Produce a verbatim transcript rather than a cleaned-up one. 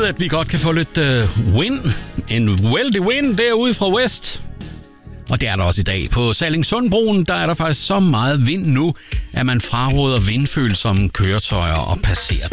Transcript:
vide, at vi godt kan få lidt uh, wind. En weldy wind derude fra West. Og det er der også i dag. På Sallingsundbroen, der er der faktisk så meget vind nu, at man fraråder vindfølsomme køretøjer og passerer